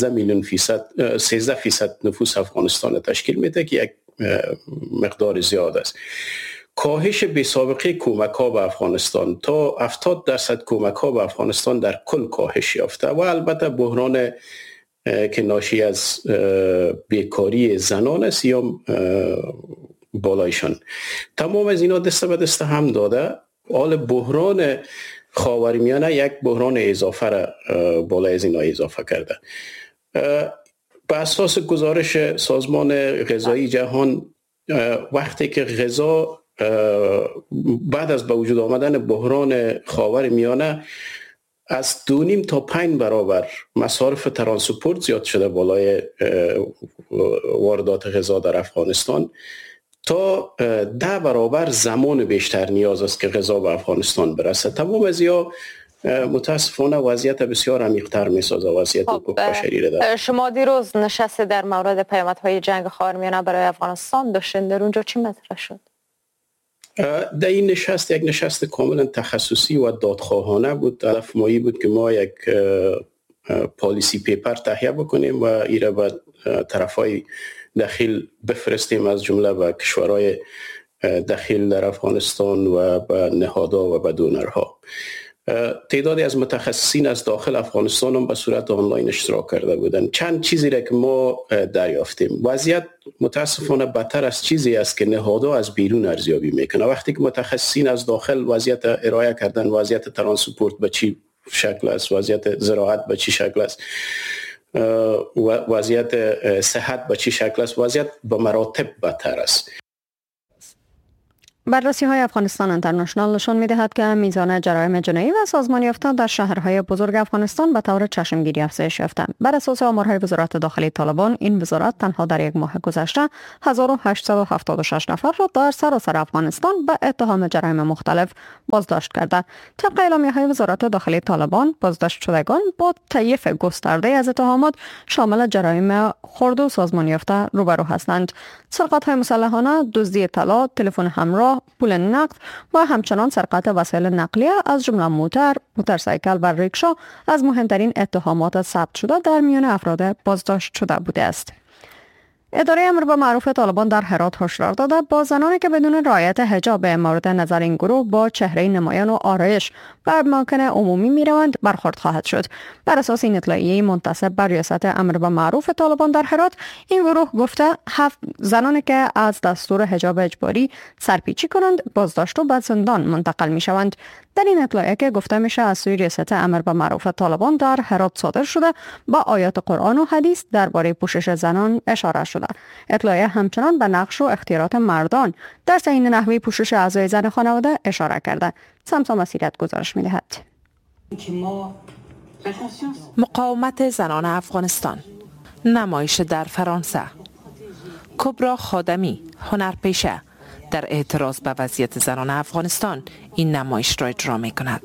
13% نفوس افغانستان تشکیل میده که یک مقدار زیاد است. کاهش بی سابقه کمک ها به افغانستان تا 70% کمک ها به افغانستان در کل کاهش یافته و البته بحران که ناشی از بیکاری زنان است یا بالایشان. تمام از اینا دست به دست هم داده حال بحران خاورمیانه یک بحران اضافه را بالای از اینا اضافه کرده. به اساس گزارش سازمان غذایی جهان وقتی که غذا بعد از به وجود آمدن بحران خاورمیانه از 2.5 تا 5 برابر مصارف ترانسپورت زیاد شده بالای واردات غذا در افغانستان تا 10 برابر زمان بیشتر نیاز است که غذا به افغانستان برسه. تمام از یا متاسفانه وضعیت بسیار عمیق‌تر می‌سازه وضعیت حقوق بشری را. شما دیروز نشست در مورد پیامدهای جنگ خاورمیانه برای افغانستان داشتین، در اونجا چی مطرح شد؟ در این نشست یک نشست کاملا تخصصی و دادخواهانه بود. هدف ما بود که ما یک پالیسی پیپر تهیه بکنیم و این را به طرفای داخل بفرستیم، از جمله به کشورهای داخل در افغانستان و به نهادها و به دونرها. تعدادی از متخصصین از داخل افغانستان هم به صورت آنلاین اشتراک کرده بودند. چند چیزی را که ما دریافتیم، وضعیت متاسفانه بدتر از چیزی است که نهادها از بیرون ارزیابی میکنه. وقتی که متخصصین از داخل وضعیت ارائه کردن، وضعیت ترانسپورت به چی شکل است، وضعیت زراعت به چی شکل است، وضعیت صحت به چی شکل است؟ وضعیت به مراتب بدتر است. بررسی های افغانستان اینترنشنال نشان می دهد که میزان جرایم جنایی و سازمان یافته در شهرهای بزرگ افغانستان به طور چشمگیری افزایش یافته. بر اساس آمارهای وزارت داخلی طالبان، این وزارت تنها در یک ماه گذشته 1876 نفر را در سراسر افغانستان به اتهام جرایم مختلف بازداشت کرده. طبق اعلامیه‌های وزارت داخلی طالبان، بازداشت شدگان با طیف گسترده از اتهامات شامل جرایم خرد و سازمان یافته روبرو هستند. سرقت‌های مسلحانه، دزدی طلا، تلفن همراه، پول نقد و همچنان سرقت وسایل نقلیه از جمله موتورسیکل و ریکشا از مهمترین اتهامات ثبت شده در میان افراد بازداشت شده بوده است. اداره امر به معروف طالبان در هرات هشدار داده با زنانی که بدون رعایت حجاب مورد نظر این گروه با چهره نمایان و آرایش به اماکن عمومی میروند برخورد خواهد شد. بر اساس این اطلاعیه منتسب بر ریاست امر به معروف طالبان در هرات، این گروه گفته 7 زنانی که از دستور حجاب اجباری سرپیچی کنند بازداشت و به زندان منتقل می شوند. در این اطلاعیه که گفته میشه از سوی ریاست امر به معروف طالبان در هرات صادر شده با آیات قرآن و حدیث درباره پوشش زنان اشاره شده. اطلاعیه همچنان به نقش و اختیارات مردان در تعیین نحوه پوشش اعضای زن خانواده اشاره کرده. سمسا مسیرت گزارش می‌دهد. مقاومت زنان افغانستان، نمایش در فرانسه. کبرا خادمی، هنرپیشه، در اعتراض به وضعیت زنان افغانستان این نمایش را اجرا می کند.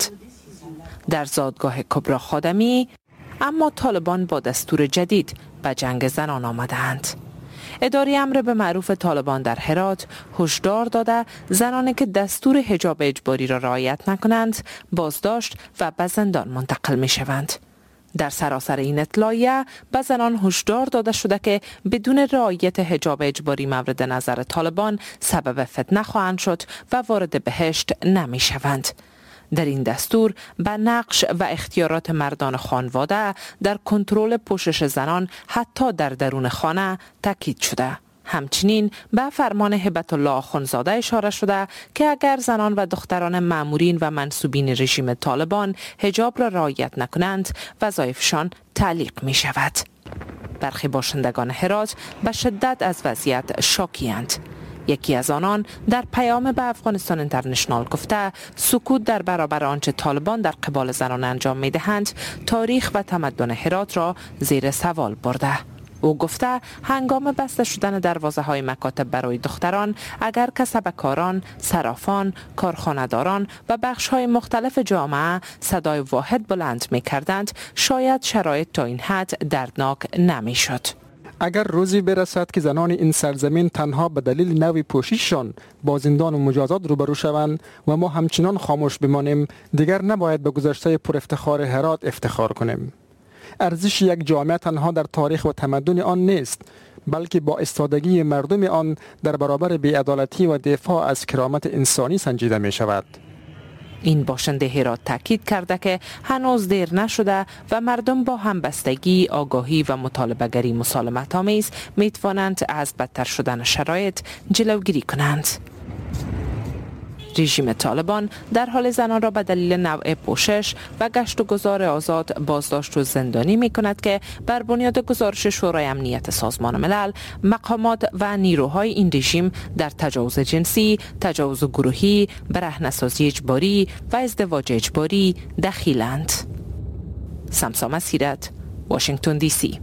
در زادگاه کبرا خادمی، اما طالبان با دستور جدید به جنگ زنان آمدند. اداره امر به معروف طالبان در هرات هشدار داده زنانی که دستور حجاب اجباری را رعایت نکنند بازداشت و به زندان منتقل می شوند. در سراسر این اطلاعیه به زنان هشدار داده شده که بدون رعایت حجاب اجباری مورد نظر طالبان سبب فتنه خواهند شد و وارد بهشت نمی شوند. در این دستور به نقش و اختیارات مردان خانواده در کنترل پوشش زنان حتی در درون خانه تاکید شده. همچنین به فرمان هبت الله آخوندزاده اشاره شده که اگر زنان و دختران مامورین و منصوبین رژیم طالبان حجاب را رعایت نکنند وظایفشان تعلیق می شود. برخی باشندگان هرات به شدت از وضعیت شاکی‌اند. یکی از آنان در پیام به افغانستان اینترنشنال گفته سکوت در برابر آنچه طالبان در قبال زنان انجام می دهند تاریخ و تمدن هرات را زیر سوال برده. او گفته هنگام بسته شدن دروازه های مکاتب برای دختران اگر کسبکاران، صرافان، کارخانه‌داران و بخش های مختلف جامعه صدای واحد بلند می کردند شاید شرایط تا این حد دردناک نمی شد. اگر روزی برسد که زنان این سرزمین تنها به دلیل نوع پوشششان با زندان و مجازات روبرو شوند و ما همچنان خاموش بمانیم، دیگر نباید به گذشته پر افتخار هرات افتخار کنیم. ارزش یک جامعه تنها در تاریخ و تمدن آن نیست، بلکه با ایستادگی مردم آن در برابر بی‌عدالتی و دفاع از کرامت انسانی سنجیده می شود. این باشنده هرات تاکید کرده که هنوز دیر نشده و مردم با همبستگی، آگاهی و مطالبه‌گری مسالمت آمیز می توانند از بدتر شدن شرایط جلوگیری کنند. رژیم طالبان در حال زنان را به دلیل نوع پوشش و گشت و گذار آزاد بازداشت و زندانی می کند که بر بنیاد گزارش شورای امنیت سازمان ملل مقامات و نیروهای این رژیم در تجاوز جنسی، تجاوز گروهی، برهنه‌سازی اجباری و ازدواج اجباری دخیلند. سمسا مسیرت، واشنگتن دی سی.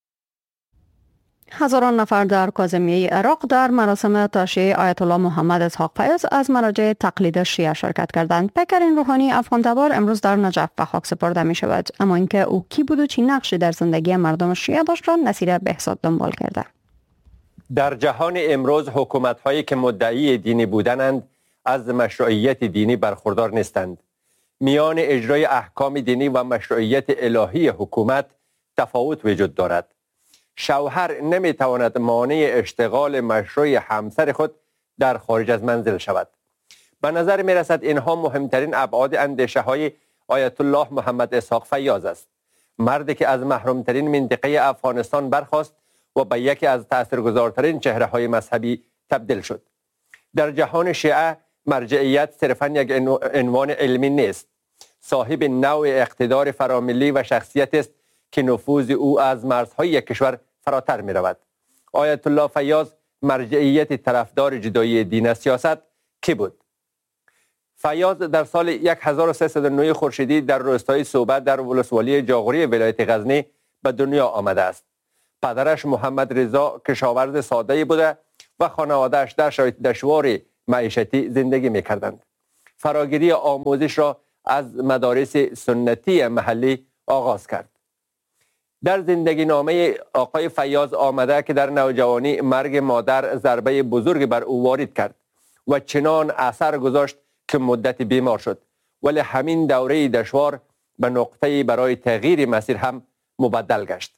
هزاران نفر در کاظمیه عراق در مراسم تشییع آیت الله محمد اسحاق فیاض از مراجع تقلید شیعه شرکت کردند. پیکرین روحانی افغان تبار امروز در نجف به خاک سپرده می شود، اما اینکه او کی بود و چی نقشی در زندگی مردم شیعه داشت را نصیر بهزاد دنبال کرده. در جهان امروز حکومت‌هایی که مدعی دینی بودند از مشروعیت دینی برخوردار نیستند. میان اجرای احکام دینی و مشروعیت الهی حکومت تفاوت وجود دارد. شوهر نمیتواند مانع اشتغال مشروع همسر خود در خارج از منزل شود. به نظر می رسد اینها مهمترین ابعاد اندیشه های آیت الله محمد اسحاق فیاض است. مردی که از محرومترین منطقه افغانستان برخاست و به یکی از تاثیرگذارترین چهره های مذهبی تبدیل شد. در جهان شیعه مرجعیت صرفاً یک عنوان علمی نیست. صاحب نوع اقتدار فراملی و شخصیت است که نفوذ او از مرزهای یک کشور فراتر می رود. آیت الله فیاض مرجعیت طرفدار جدایی دین از سیاست کی بود؟ فیاض در سال 1309 خورشیدی در روستای صوبه در ولسوالی جاغوری ولایت غزنی به دنیا آمده است. پدرش محمد رضا کشاورز ساده بوده و خانواده‌اش در شرایط دشوار معیشتی زندگی می‌کردند. فراگیری آموزش را از مدارس سنتی محلی آغاز کرد. در زندگی نامه آقای فیاض آمده که در نوجوانی مرگ مادر ضربه بزرگ بر او وارد کرد و چنان اثر گذاشت که مدت بیمار شد، ولی همین دوره دشوار به نقطه برای تغییر مسیر هم مبدل گشت.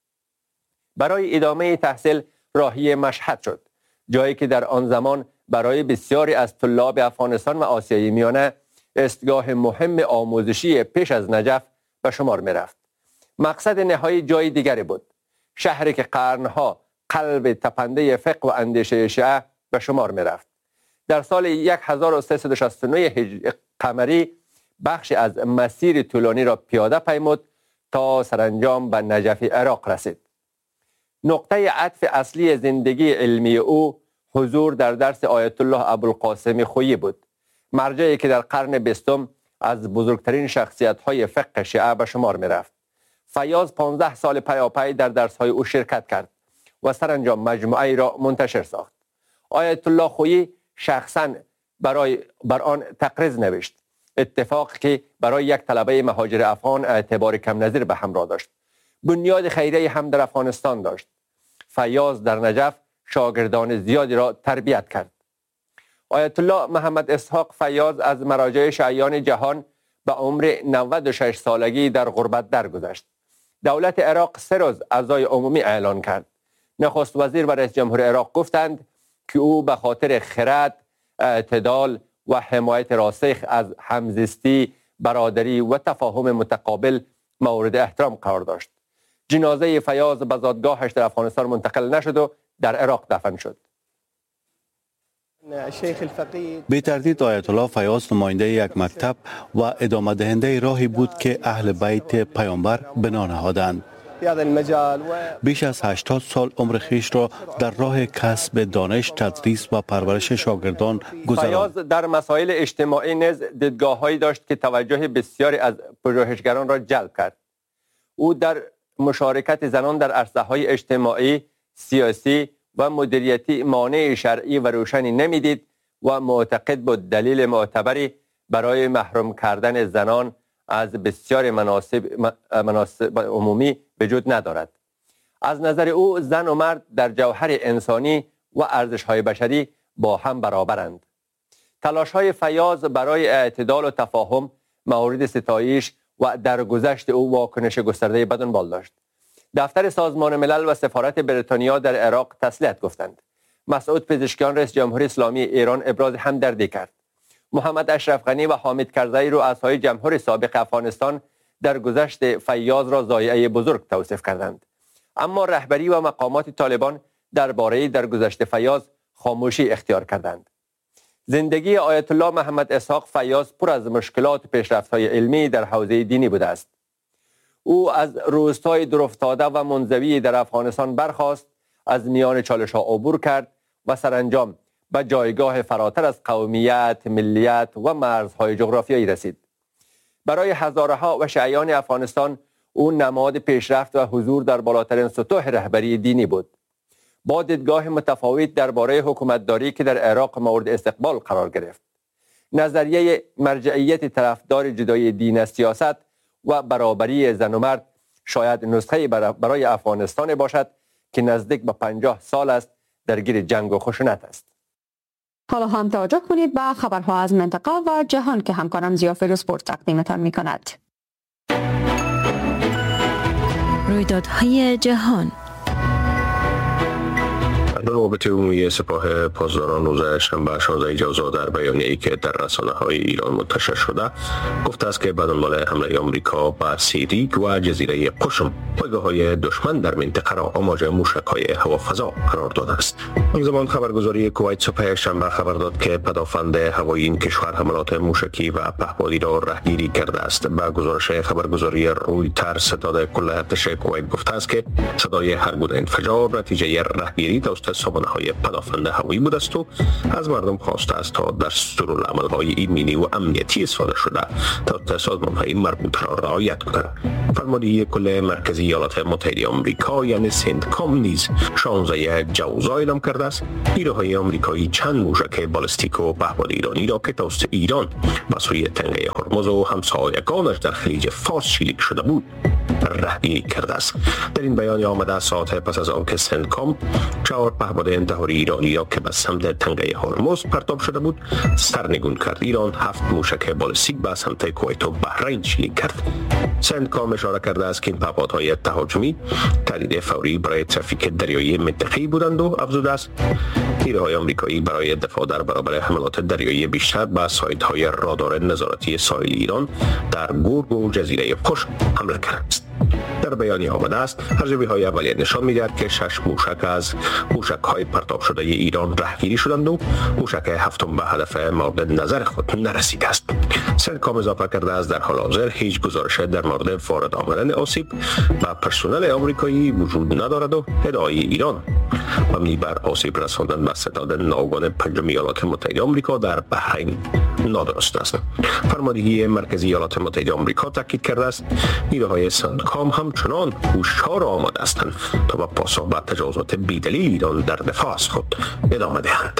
برای ادامه تحصیل راهی مشهد شد، جایی که در آن زمان برای بسیاری از طلاب افغانستان و آسیای میانه استگاه مهم آموزشی پیش از نجف به شمار می رفت. مقصد نهایی جای دیگری بود، شهری که قرنها قلب تپنده فقه و اندیشه شیعه به شمار می رفت. در سال 1369 قمری بخشی از مسیر طولانی را پیاده پیمود تا سرانجام به نجف عراق رسید. نقطه عطف اصلی زندگی علمی او حضور در درس آیت الله ابوالقاسم خویی بود، مرجعی که در قرن 20 از بزرگترین شخصیت‌های فقه شیعه به شمار می رفت. فیاض 15 سال پیاپی در درس‌های او شرکت کرد و سرانجام مجموعه‌ای را منتشر ساخت. آیت الله خویی شخصاً بر آن تقریض نوشت، اتفاقی که برای یک طلبه مهاجر افغان اعتبار کم نظیر به همراه داشت. بنیاد خیریه هم در افغانستان داشت. فیاض در نجف شاگردان زیادی را تربیت کرد. آیت الله محمد اسحاق فیاض از مراجع شیعیان جهان به عمر 96 سالگی در غربت درگذشت. دولت عراق 3 روز عزای عمومی اعلان کرد. نخست وزیر و رئیس جمهور عراق گفتند که او به خاطر خرد، اعتدال و حمایت راسخ از همزیستی، برادری و تفاهم متقابل مورد احترام قرار داشت. جنازه فیاض به زادگاهش در افغانستان منتقل نشد و در عراق دفن شد. بی تردید آیت الله فیاض نماینده یک مکتب و ادامه دهنده راهی بود که اهل بیت پیامبر بنا نهادند. بیش از 80 سال عمر خویش را در راه کسب دانش، تدریس و پرورش شاگردان گذراند. فیاض در مسائل اجتماعی نیز دیدگاه‌هایی داشت که توجه بسیاری از پژوهشگران را جلب کرد. او در مشارکت زنان در عرصه‌های اجتماعی، سیاسی و مدیریتی مانع شرعی و روشنی نمیدید و معتقد بود دلیل معتبری برای محروم کردن زنان از بسیار مناصب عمومی وجود ندارد. از نظر او زن و مرد در جوهر انسانی و ارزش‌های بشری با هم برابرند. تلاش‌های فیاض برای اعتدال و تفاهم مورد ستایش و درگذشت او واکنش گسترده به دنبال داشت. دفتر سازمان ملل و سفارت بریتانیا در عراق تسلیت گفتند. مسعود پزشکیان رئیس جمهوری اسلامی ایران ابراز همدردی کرد. محمد اشرف غنی و حامد کرزی رؤسای جمهور سابق افغانستان در گذشت فیاض را ضایعه بزرگ توصیف کردند. اما رهبری و مقامات طالبان درباره درگذشت فیاض خاموشی اختیار کردند. زندگی آیت الله محمد اسحاق فیاض پر از مشکلات و پیشرفت‌های علمی در حوزه دینی بوده است. او از روستای دورافتاده و منزوی در افغانستان برخاست، از میان چالش‌ها عبور کرد و سرانجام به جایگاه فراتر از قومیت، ملیت و مرزهای جغرافیایی رسید. برای هزارها و شیعیان افغانستان او نماد پیشرفت و حضور در بالاترین سطوح رهبری دینی بود. با دیدگاه متفاوت درباره حکومتداری که در عراق مورد استقبال قرار گرفت. نظریه مرجعیت طرفدار جدایی دین از سیاست و برابری زن و مرد شاید نسخه برای افغانستان باشد که نزدیک به 50 سال است درگیر جنگ و خشونت است. حالا هم توجه کنید به خبرها از منطقه و جهان که همکارم ضیا فیروزپور تقدیمتان می کند. رویدادهای جهان. روابط عمومی سپاه پاسداران روز شنبه 16 جوزا در بیانیه‌ای که در رسانه‌های ایران منتشر شده گفته است که به دنبال حمله آمریکا به سیریک و جزیره قشم پایگاه‌های دشمن در منطقه را آماج موشک‌های هوافضا قرار داده است. همزمان خبرگزاری کویت صبح شنبه خبر داد که پدافند هوایی این کشور حملات موشکی و پهپادی را رهگیری کرده است. با گزارش خبرگزاری رویترز ستاد کل ارتش کویت گفته است که صدای هر گونه انفجار نتیجه رهگیری توسط سامانه‌های پدافند هوایی بوده است و از مردم خواسته است تا دستورالعمل‌های ایمنی و امنیتی استفاده شده توسط سازمان‌های مربوطه را رعایت کنند. فرماندهی کل مرکزی ایالات متحده آمریکا یعنی سنتکام نیز 16 جوزا اعلام کرده است نیروهای آمریکایی چند موشک بالستیک و پهپاد ایرانی را که توسط ایران به سوی تنگه هرمز و همسایگانش در خلیج فارس شلیک شده بود رهگیری کرده است. در این بیانیه آمده ساعت پس از آنکه سنتکام 4 پهپاد انتحاری ایرانی را که به سمت تنگه هرمز پرتاب شده بود سرنگون کرد. ایران 7 موشک بالستیک به سمت کویت و بحرین شلیک کرد. سنتکام اشاره کرده است که این پهپادهای تهاجمی تهدید فوری برای ترافیک دریایی منطقه‌ای بودند و افزوده است نیروهای آمریکایی برای دفاع در برابر حملات دریایی بیشتر به سایت‌های رادار نظارتی ساحل ایران در گورگ و جزیره قشم حمله کرده است. در بیانیه آمده است ارزیابی‌های اولیه نشان می‌دهد که 6 موشک از موشک‌های پرتاب شده ایران رهگیری شدند و موشک هفتم به هدف مورد نظر خود نرسیده است. سنتکام اضافه کرده است در حال حاضر هیچ گزارش در مورد وارد آمدن آسیب به پرسنل آمریکایی وجود ندارد و ادعای ایران مبنی بر آسیب رساندن به ستاد ناوگان پنجم ایالات متحده آمریکا در بحرین نادرست است. فرماندهی مرکزی ایالات متحده آمریکا تاکید کرده است نیروهای سنتکام همچنان هوشیار آماده هستند تا به پاسخ به تجاوزات بی‌دلیل ایران در دفاع از خود ادامه دهند.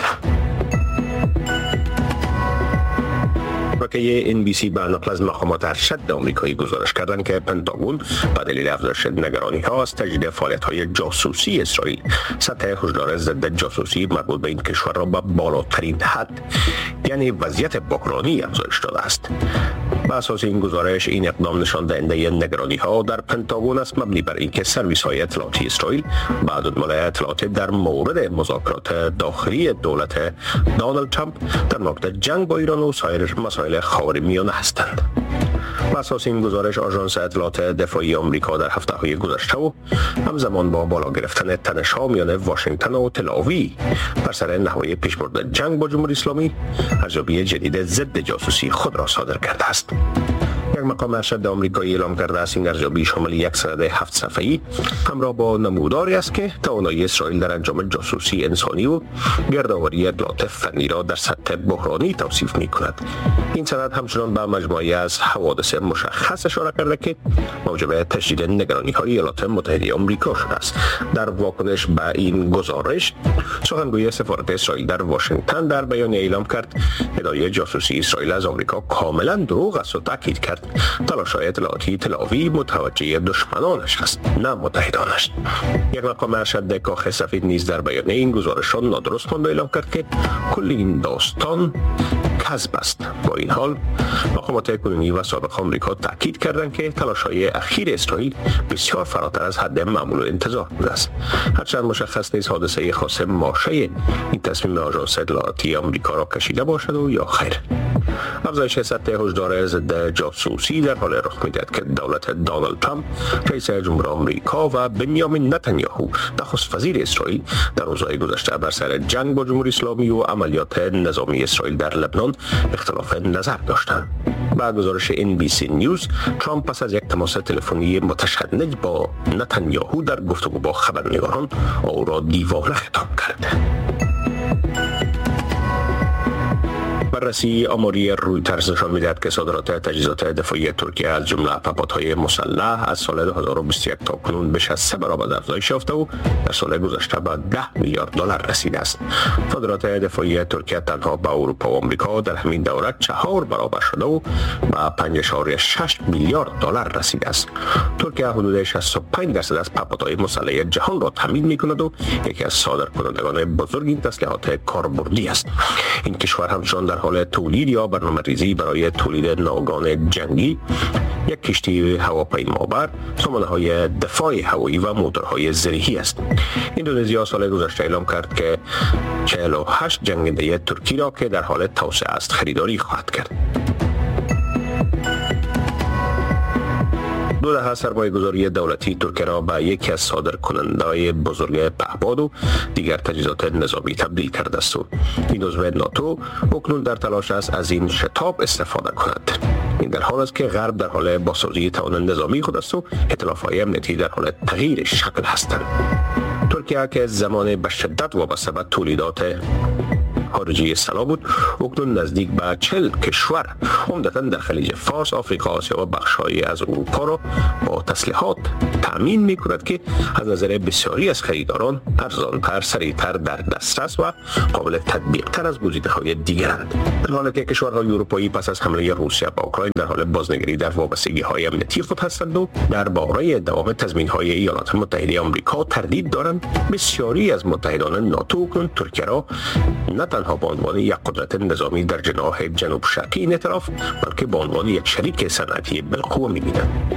شبکه NBC به نقل از مقامات ارشد آمریکایی گزارش کردند که پنتاگون به دلیل افزایش نگرانی‌ها از تجدید فعالیت‌های جاسوسی اسرائیل سطح هشدار ضد جاسوسی مربوط به این کشور را به بالاترین حد یعنی وضعیت بحرانی افزایش داده است. بر اساس این گزارش این اقدام نشان دهنده نگرانی‌ها در پنتاگون است مبنی بر اینکه سرویس‌های اطلاعاتی اسرائیل بعد از مطالعه اطلاعات در مورد مذاکرات داخلی دولت دونالد ترامپ در مورد جنگ با ایران و سایر مسائل خاورمیانه هستند. بر اساس این گزارش آژانس اطلاعات دفاعی آمریکا در هفته‌های گذشته و همزمان با بالا گرفتن تنش‌ها میان واشنگتن و تل‌آویو بر سر نحوه پیشبرد جنگ با جمهوری اسلامی ارزیابی جدید ضد جاسوسی خود را صادر کرده است. یک مقام ارشد آمریکایی اعلام کرده است این ارزیابی شامل یک سند 7 صفحه‌ای همراه با نموداری است که توانایی اسرائیل در انجام جاسوسی انسانی و گردآوری اطلاعات فنی را در سطح بحرانی توصیف می‌کند. این سند همچنان به مجموعه‌ای از حوادث مشخص اشاره کرده که موجب تشدید نگرانی‌های ایالات متحده آمریکا شده است. در واکنش به این گزارش سخنگوی سفارت اسرائیل در واشنگتن در بیانیه اعلام کرد ادعای جاسوسی اسرائیل از آمریکا کاملا دروغ است و تاکید کرد تلاش‌های اطلاعاتی تل‌آویو متوجه دشمنانش است نه متحدانش. یک مقام ارشد کاخ سفید نیز در بیانیه این گزارش را نادرست خواند و اعلام کرد که کل این داستان کذب است. با این حال مقامات کنونی و سابق آمریکا تاکید کردند که تلاش‌های اخیر اسرائیل بسیار فراتر از حد معمول و انتظار بوده است. هرچند مشخص نیست حادثه خاص ماشه این تصمیم آژانس اطلاعاتی آمریکا را کشیده باشد و یا خیر. افزایش سطح هشدار ضد جاسوسی در حال رخ می‌دهد که دولت دونالد ترامپ رئیس جمهور آمریکا و بنیامین نتانیاهو نخست وزیر اسرائیل در روزهای گذشته بر سر جنگ با جمهوری اسلامی و عملیات نظامی اسرائیل در لبنان اختلاف نظر داشتند. با گزارش NBC نیوز ترامپ پس از یک تماس تلفنی متشنج با نتانیاهو در گفتگو با خبرنگاران او را دیوانه خطاب کرد. بررسی آماری رویترز نشان می‌دهد که صادرات تجهیزات دفاعی ترکیه از جمله پهپادهای مسلح از سال 2021 تا کنون بیش از 3 برابر افزایش یافته و در سال گذشته به 10 میلیارد دلار رسیده است. صادرات دفاعی ترکیه تنها به اروپا و آمریکا در همین دوره 4 برابر شده و به 5.6 میلیارد دلار رسیده است. ترکیه حدود 65% از پهپادهای مسلح جهان را تامین می‌کند و یکی از صادرکنندگان بزرگ این تسلیحات کاربردی است. این کشور همچنان در حال تولید یا برنامه‌ریزی برای تولید ناوگان جنگی یک کشتی هواپیمابر، سامانه‌های دفاع هوایی و موتورهای زرهی است. اندونزیا سال گذشته اعلام کرد که 48 جنگنده ترکی را که در حال توسعه است خریداری خواهد کرد. 2 دهه سرمایه‌گذاری دولتی ترکیه را به یکی از صادرکننده‌های بزرگ پهپاد و دیگر تجهیزات نظامی تبدیل کرده است. این عضو ناتو اکنون در تلاش است از این شتاب استفاده کند. این در حال است که غرب در حال بازسازی توان نظامی خود است و ائتلاف‌های امنیتی در حال تغییر شکل هستند. ترکیه که زمان به شدت وابسته به تولیدات خارجی سلا بود، اکنون نزدیک به 40 کشور عمدتاً در خلیج فارس، آفریقا، آسیا و بخش‌هایی از اروپا را با تسلیحات تأمین می‌کند که از نظر بسیاری از خریداران ارزان‌تر، سریع‌تر در دسترس و قابل تطبیق‌تر از گزینه‌های دیگرند. در حالی که کشورهای اروپایی پس از حمله روسیه به اوکراین در حال بازنگری در وابستگی‌های امنیتی خود هستند و درباره دوام تضمین‌های ایالات متحده آمریکا تردید دارند، بسیاری از متحدان ناتو اکنون ترکیه را نه تنها به عنوان یک قدرت نظامی در جناح جنوب شرقی این اطراف، بلکه به عنوان یک شریک صنعتی بالقوه می‌بینند.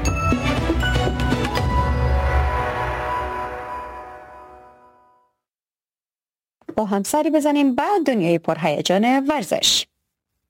با هم سری بزنیم به دنیای پرهیجان ورزش.